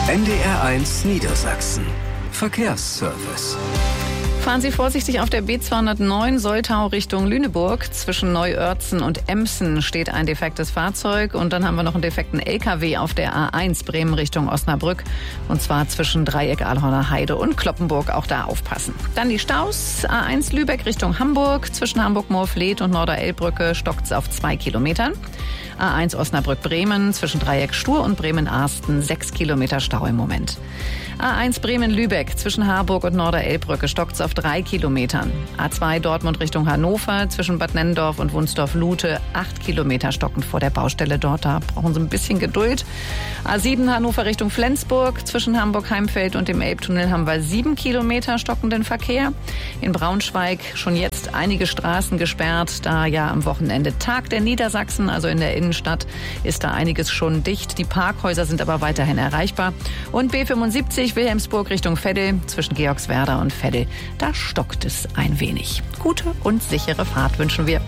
NDR1 Niedersachsen. Verkehrsservice. Fahren Sie vorsichtig auf der B209 Soltau Richtung Lüneburg. Zwischen Neu-Oertzen und Emsen steht ein defektes Fahrzeug. Und dann haben wir noch einen defekten LKW auf der A1 Bremen Richtung Osnabrück. Und zwar zwischen Dreieck Alhorner Heide und Kloppenburg. Auch da aufpassen. Dann die Staus. A1 Lübeck Richtung Hamburg. Zwischen Hamburg-Moorfleet und Norderelbbrücke stockt es auf 2 Kilometern. A1 Osnabrück-Bremen zwischen Dreieck Stur und Bremen-Arsten 6 Kilometer Stau im Moment. A1 Bremen-Lübeck zwischen Harburg und Norderelbbrücke stockt es auf 3 Kilometern. A2 Dortmund Richtung Hannover zwischen Bad Nennendorf und Wunsdorf-Lute 8 Kilometer stockend vor der Baustelle dort. Da brauchen Sie ein bisschen Geduld. A7 Hannover Richtung Flensburg zwischen Hamburg-Heimfeld und dem Elbtunnel haben wir 7 Kilometer stockenden Verkehr. In Braunschweig schon jetzt einige Straßen gesperrt, da ja am Wochenende Tag der Niedersachsen, also in der Innenstadt ist da einiges schon dicht. Die Parkhäuser sind aber weiterhin erreichbar. Und B75 Wilhelmsburg Richtung Veddel zwischen Georgswerda und Veddel. Da stockt es ein wenig. Gute und sichere Fahrt wünschen wir.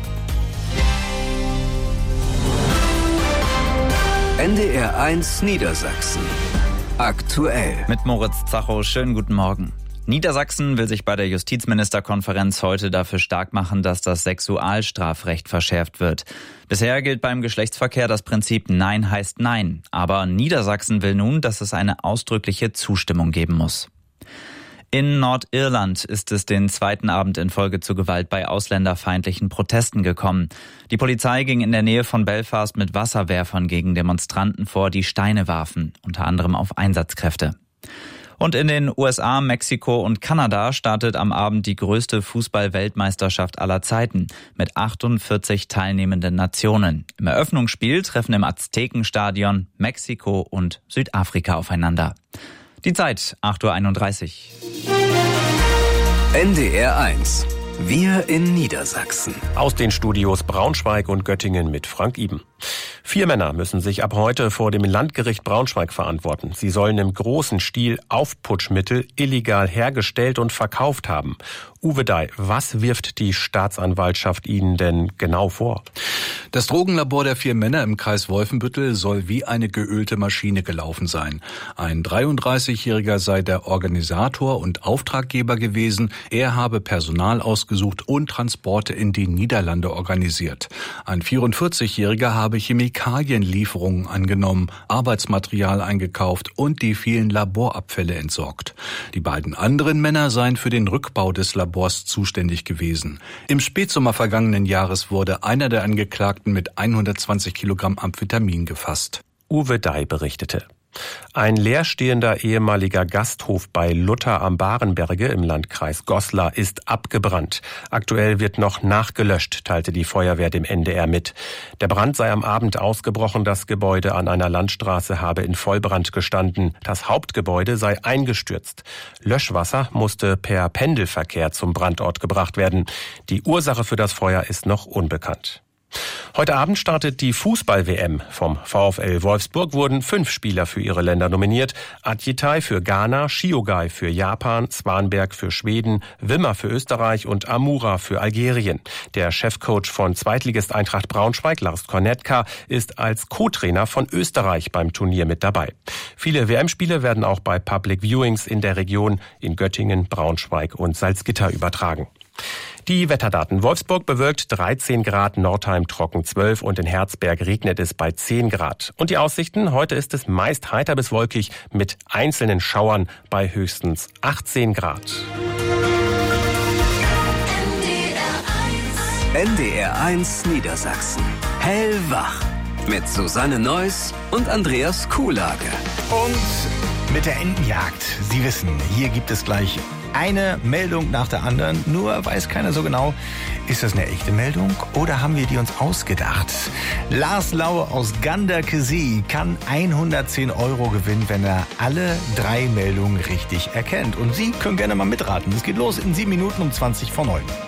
NDR1 Niedersachsen. Aktuell. Mit Moritz Zacho, schönen guten Morgen. Niedersachsen will sich bei der Justizministerkonferenz heute dafür stark machen, dass das Sexualstrafrecht verschärft wird. Bisher gilt beim Geschlechtsverkehr das Prinzip Nein heißt Nein. Aber Niedersachsen will nun, dass es eine ausdrückliche Zustimmung geben muss. In Nordirland ist es den zweiten Abend in Folge zu Gewalt bei ausländerfeindlichen Protesten gekommen. Die Polizei ging in der Nähe von Belfast mit Wasserwerfern gegen Demonstranten vor, die Steine warfen, unter anderem auf Einsatzkräfte. Und in den USA, Mexiko und Kanada startet am Abend die größte Fußball-Weltmeisterschaft aller Zeiten mit 48 teilnehmenden Nationen. Im Eröffnungsspiel treffen im Aztekenstadion Mexiko und Südafrika aufeinander. Die Zeit 8:31 Uhr. NDR1. Wir in Niedersachsen. Aus den Studios Braunschweig und Göttingen mit Frank Iben. 4 Männer müssen sich ab heute vor dem Landgericht Braunschweig verantworten. Sie sollen im großen Stil Aufputschmittel illegal hergestellt und verkauft haben. Uwe Dai, was wirft die Staatsanwaltschaft Ihnen denn genau vor? Das Drogenlabor der 4 Männer im Kreis Wolfenbüttel soll wie eine geölte Maschine gelaufen sein. Ein 33-Jähriger sei der Organisator und Auftraggeber gewesen. Er habe Personal ausgesucht und Transporte in die Niederlande organisiert. Ein 44-Jähriger habe Chemikalienlieferungen angenommen, Arbeitsmaterial eingekauft und die vielen Laborabfälle entsorgt. Die beiden anderen Männer seien für den Rückbau des Labors zuständig gewesen. Im Spätsommer vergangenen Jahres wurde einer der Angeklagten mit 120 Kilogramm Amphetamin gefasst. Uwe Dai berichtete. Ein leerstehender ehemaliger Gasthof bei Lutter am Barenberge im Landkreis Goslar ist abgebrannt. Aktuell wird noch nachgelöscht, teilte die Feuerwehr dem NDR mit. Der Brand sei am Abend ausgebrochen, das Gebäude an einer Landstraße habe in Vollbrand gestanden. Das Hauptgebäude sei eingestürzt. Löschwasser musste per Pendelverkehr zum Brandort gebracht werden. Die Ursache für das Feuer ist noch unbekannt. Heute Abend startet die Fußball-WM. Vom VfL Wolfsburg wurden 5 Spieler für ihre Länder nominiert. Adjitai für Ghana, Shiogai für Japan, Swanberg für Schweden, Wimmer für Österreich und Amura für Algerien. Der Chefcoach von Zweitligist Eintracht Braunschweig, Lars Kornetka, ist als Co-Trainer von Österreich beim Turnier mit dabei. Viele WM-Spiele werden auch bei Public Viewings in der Region in Göttingen, Braunschweig und Salzgitter übertragen. Die Wetterdaten. Wolfsburg bewölkt 13 Grad, Nordheim trocken 12 und in Herzberg regnet es bei 10 Grad. Und die Aussichten? Heute ist es meist heiter bis wolkig mit einzelnen Schauern bei höchstens 18 Grad. NDR1 Niedersachsen. Hellwach. Mit Susanne Neuss und Andreas Kuhlage. Und mit der Entenjagd. Sie wissen, hier gibt es gleich eine Meldung nach der anderen. Nur weiß keiner so genau, ist das eine echte Meldung oder haben wir die uns ausgedacht? Lars Laue aus Ganderkesee kann 110 € gewinnen, wenn er alle 3 Meldungen richtig erkennt. Und Sie können gerne mal mitraten. Es geht los in 7 Minuten um 20 vor 9.